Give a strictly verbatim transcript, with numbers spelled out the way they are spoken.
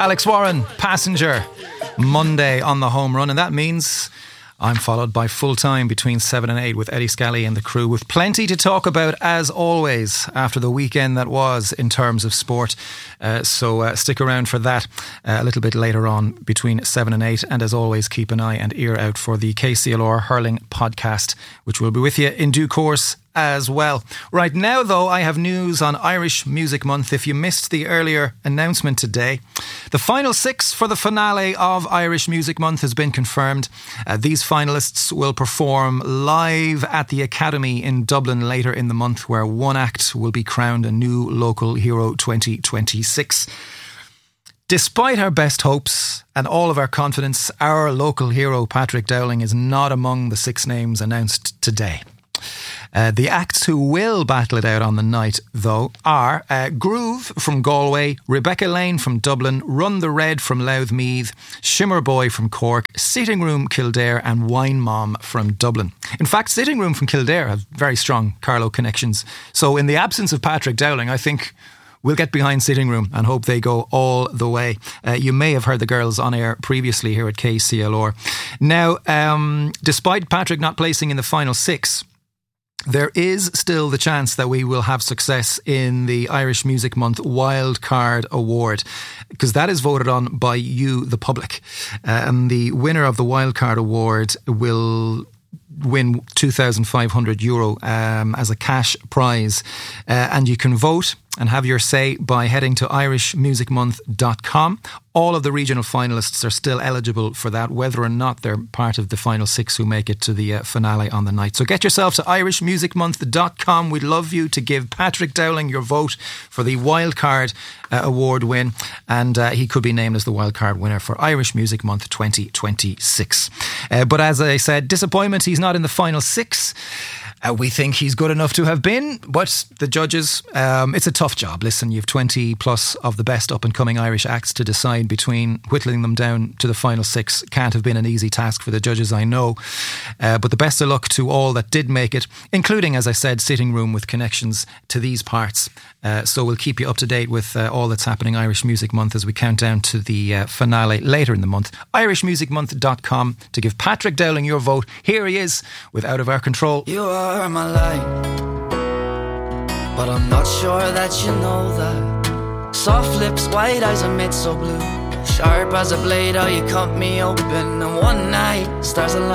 Alex Warren, Passenger, Monday on the home run, and that means I'm followed by full time between seven and eight with Eddie Scally and the crew, with plenty to talk about as always after the weekend that was in terms of sport. Uh, so uh, stick around for that uh, a little bit later on between seven and eight, and as always keep an eye and ear out for the K C L R Hurling podcast, which will be with you in due course as well. Right now though, I have news on Irish Music Month. If you missed the earlier announcement today, the final six for the finale of Irish Music Month has been confirmed. Uh, these finalists will perform live at the Academy in Dublin later in the month, where one act will be crowned a new local hero twenty twenty-six. Despite our best hopes and all of our confidence, our local hero Patrick Dowling is not among the six names announced today. Uh, the acts who will battle it out on the night, though, are uh, Groove from Galway, Rebecca Lane from Dublin, Run the Red from Louth Meath, Shimmer Boy from Cork, Sitting Room Kildare and Wine Mom from Dublin. In fact, Sitting Room from Kildare have very strong Carlow connections. So in the absence of Patrick Dowling, I think we'll get behind Sitting Room and hope they go all the way. Uh, you may have heard the girls on air previously here at K C L R. Now, um, despite Patrick not placing in the final six, there is still the chance that we will have success in the Irish Music Month Wildcard Award, because that is voted on by you, the public. Uh, and the winner of the Wildcard Award will win two thousand five hundred euro um, as a cash prize. Uh, and you can vote and have your say by heading to irish music month dot com. All of the regional finalists are still eligible for that, whether or not they're part of the final six who make it to the uh, finale on the night. So get yourself to irish music month dot com. We'd love you to give Patrick Dowling your vote for the Wildcard uh, Award win, and uh, he could be named as the Wildcard winner for Irish Music Month twenty twenty-six. Uh, but as I said, disappointment, he's not in the final six. Uh, we think he's good enough to have been, but the judges, um, it's a tough job. Listen, you've twenty plus of the best up-and-coming Irish acts to decide between. Whittling them down to the final six can't have been an easy task for the judges, I know. Uh, but the best of luck to all that did make it, including, as I said, Sitting Room with connections to these parts. Uh, so we'll keep you up to date with uh, all that's happening Irish Music Month as we count down to the uh, finale later in the month. irish music month dot com to give Patrick Dowling your vote. Here he is with Out of Our Control. You are my light, but I'm not sure that you know that. Soft lips, white eyes, and mid so blue. Sharp as a blade, how you cut me open. And one night, stars align.